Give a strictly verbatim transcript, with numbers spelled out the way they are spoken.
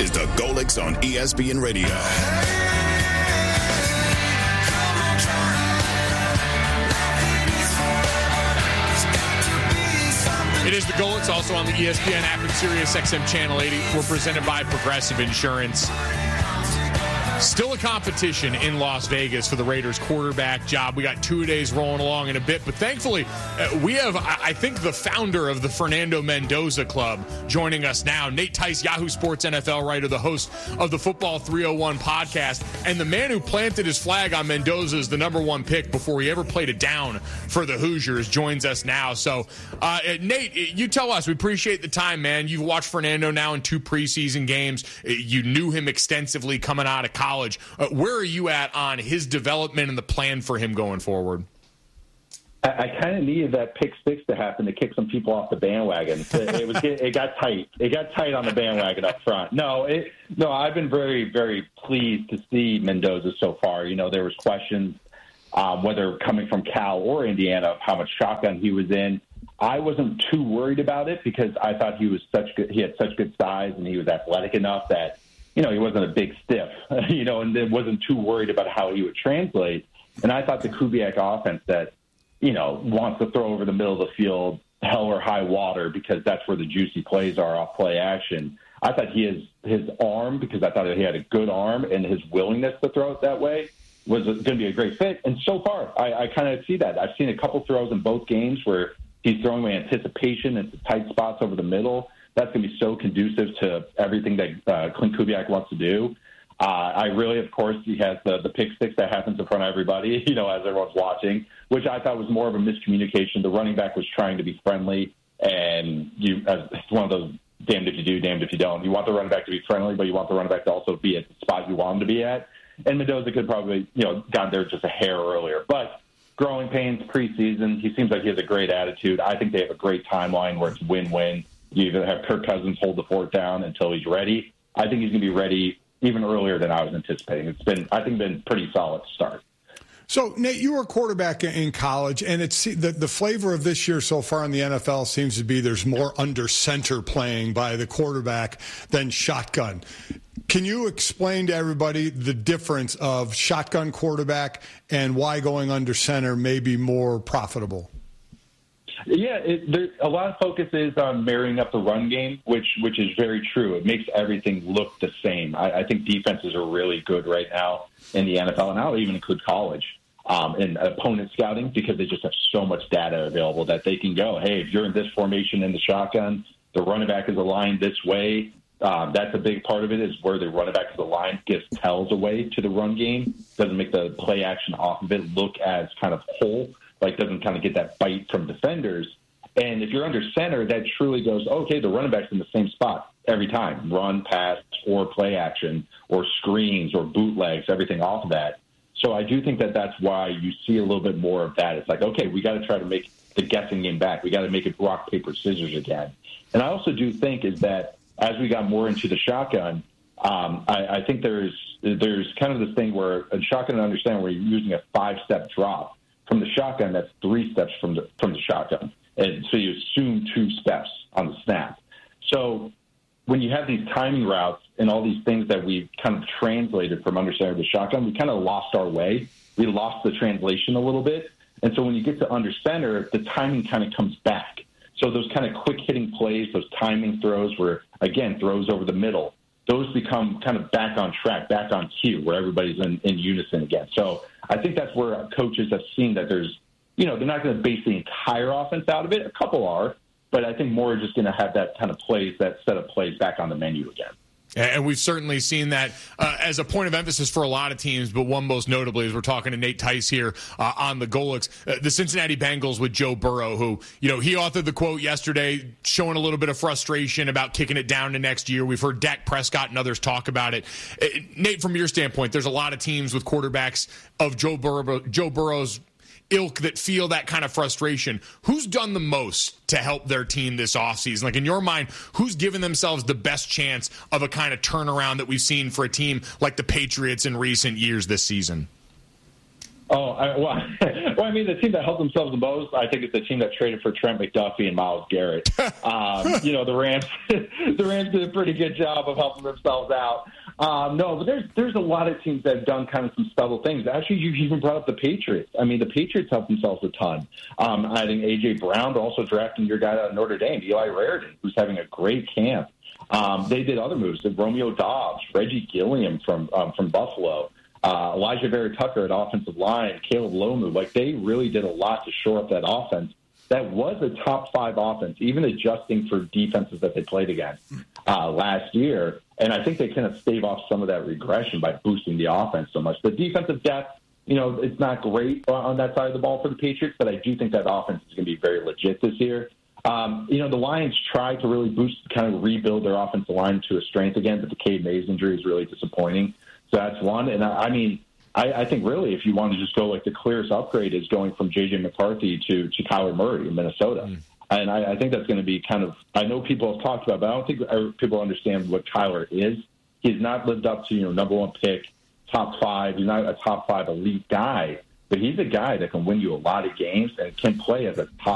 is the Golics on E S P N Radio. It is the Golics, also on the E S P N app and Sirius X M Channel eighty. We're presented by Progressive Insurance. Still a competition in Las Vegas for the Raiders quarterback job. We got two-a-days rolling along in a bit, but thankfully uh, we have, I think, the founder of the Fernando Mendoza Club joining us now. Nate Tice, Yahoo Sports N F L writer, the host of the Football three oh one podcast, and the man who planted his flag on Mendoza as the number one pick before he ever played it down for the Hoosiers, joins us now. So, uh, Nate, you tell us. We appreciate the time, man. You've watched Fernando now in two preseason games. You knew him extensively coming out of college. Uh, where are you at on his development and the plan for him going forward? I, I kind of needed that pick six to happen to kick some people off the bandwagon. It, it was it got tight. It got tight on the bandwagon up front. No, it, no, I've been very, very pleased to see Mendoza so far. You know, there was questions um, whether coming from Cal or Indiana of how much shotgun he was in. I wasn't too worried about it because I thought he was such good. He had such good size and he was athletic enough that, you know, he wasn't a big stiff, you know, and wasn't too worried about how he would translate. And I thought the Kubiak offense that, you know, wants to throw over the middle of the field, hell or high water, because that's where the juicy plays are off play action. I thought he is his arm, because I thought he had a good arm, and his willingness to throw it that way was going to be a great fit. And so far, I, I kind of see that. I've seen a couple throws in both games where he's throwing with anticipation into tight spots over the middle. That's going to be so conducive to everything that uh, Clint Kubiak wants to do. Uh, I really, of course, he has the, the pick six that happens in front of everybody, you know, as everyone's watching, which I thought was more of a miscommunication. The running back was trying to be friendly, and you, uh, it's one of those damned if you do, damned if you don't. You want the running back to be friendly, but you want the running back to also be at the spot you want him to be at. And Mendoza could probably, you know, got there just a hair earlier. But growing pains preseason, he seems like he has a great attitude. I think they have a great timeline where it's win-win. You either have Kirk Cousins hold the fort down until he's ready. I think he's going to be ready even earlier than I was anticipating. It's been, I think, been pretty solid to start. So, Nate, you were a quarterback in college, and it's the, the flavor of this year so far in the N F L seems to be there's more under center playing by the quarterback than shotgun. Can you explain to everybody the difference of shotgun quarterback and why going under center may be more profitable? Yeah, it, there, a lot of focus is on marrying up the run game, which which is very true. It makes everything look the same. I, I think defenses are really good right now in the N F L, and I'll even include college um, in opponent scouting, because they just have so much data available that they can go, hey, if you're in this formation in the shotgun, the running back is aligned this way. Um, that's a big part of it, is where the running back is aligned gives tells away to the run game, doesn't make the play action off of it look as kind of whole. Like, doesn't kind of get that bite from defenders. And if you're under center, that truly goes, okay, the running back's in the same spot every time. Run, pass, or play action, or screens, or bootlegs, everything off of that. So I do think that that's why you see a little bit more of that. It's like, okay, we got to try to make the guessing game back. We got to make it rock, paper, scissors again. And I also do think is that as we got more into the shotgun, um, I, I think there's there's kind of this thing where a shotgun, I understand, where you're using a five-step drop. From the shotgun, that's three steps from the from the shotgun. And so you assume two steps on the snap. So when you have these timing routes and all these things that we've kind of translated from under center to shotgun, we kind of lost our way. We lost the translation a little bit. And so when you get to under center, the timing kind of comes back. So those kind of quick hitting plays, those timing throws where, again, throws over the middle, those become kind of back on track, back on cue, where everybody's in, in unison again. So I think that's where coaches have seen that there's, you know, they're not going to base the entire offense out of it. A couple are, but I think more are just going to have that kind of plays, that set of plays back on the menu again. And we've certainly seen that uh, as a point of emphasis for a lot of teams, but one most notably, as we're talking to Nate Tice here uh, on the Golics, uh, the Cincinnati Bengals with Joe Burrow, who, you know, he authored the quote yesterday showing a little bit of frustration about kicking it down to next year. We've heard Dak Prescott and others talk about it. Uh, Nate, from your standpoint, there's a lot of teams with quarterbacks of Joe Burrow, Joe Burrow's ilk that feel that kind of frustration. Who's done the most to help their team this offseason? Like, in your mind, who's given themselves the best chance of a kind of turnaround that we've seen for a team like the Patriots in recent years this season? Oh, I, well, well, I mean, the team that helped themselves the most, I think, is the team that traded for Trent McDuffie and Myles Garrett. Um, you know, the Rams, the Rams did a pretty good job of helping themselves out. Um, no, but there's there's a lot of teams that have done kind of some subtle things. Actually, you even brought up the Patriots. I mean, the Patriots helped themselves a ton. Um, I think A J. Brown, also drafting your guy out of Notre Dame, Eli Raritan, who's having a great camp. Um, they did other moves. Romeo Dobbs, Reggie Gilliam from um, from Buffalo, uh, Elijah Vera Tucker at offensive line, Caleb Lomu. Like, they really did a lot to shore up that offense. That was a top five offense, even adjusting for defenses that they played against uh, last year. And I think they kind of stave off some of that regression by boosting the offense so much. The defensive depth, you know, it's not great on that side of the ball for the Patriots, but I do think that offense is going to be very legit this year. Um, you know, the Lions tried to really boost, kind of rebuild their offensive line to a strength again, but the Cade Mays injury is really disappointing. So that's one. And I, I mean, I, I think really if you want to just go like the clearest upgrade is going from J J. McCarthy to, to Kyler Murray in Minnesota. Mm. And I, I think that's going to be kind of, I know people have talked about, but I don't think people understand what Kyler is. He's not lived up to, you know, number one pick, top five. He's not a top five elite guy, but he's a guy that can win you a lot of games and can play as a top